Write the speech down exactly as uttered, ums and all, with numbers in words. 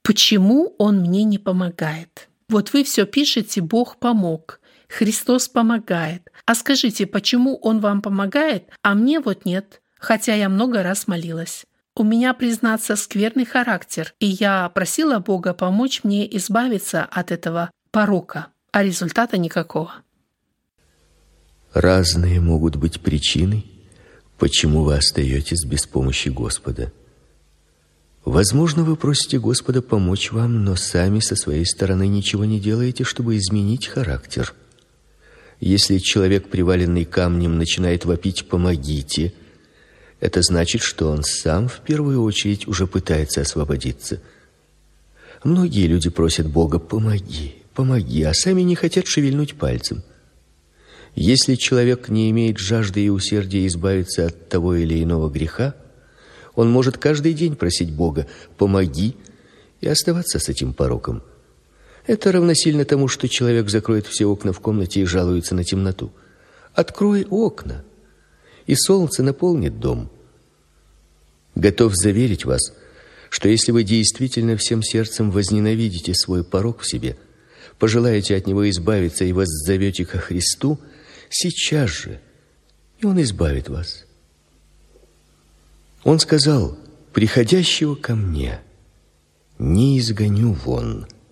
Почему Он мне не помогает? Вот вы все пишете «Бог помог», «Христос помогает». А скажите, почему Он вам помогает, а мне вот нет, хотя я много раз молилась? У меня, признаться, скверный характер, и я просила Бога помочь мне избавиться от этого порока, а результата никакого. Разные могут быть причины, почему вы остаетесь без помощи Господа. Возможно, вы просите Господа помочь вам, но сами со своей стороны ничего не делаете, чтобы изменить характер. Если человек, приваленный камнем, начинает вопить «помогите», это значит, что он сам в первую очередь уже пытается освободиться. Многие люди просят Бога «помоги, помоги», а сами не хотят шевельнуть пальцем. Если человек не имеет жажды и усердия избавиться от того или иного греха, он может каждый день просить Бога «помоги» и оставаться с этим пороком. Это равносильно тому, что человек закроет все окна в комнате и жалуется на темноту. Открой окна, и солнце наполнит дом. Готов заверить вас, что если вы действительно всем сердцем возненавидите свой порок в себе, пожелаете от него избавиться и воззовете ко Христу, сейчас же, и Он избавит вас. Он сказал: «Приходящего ко мне не изгоню вон».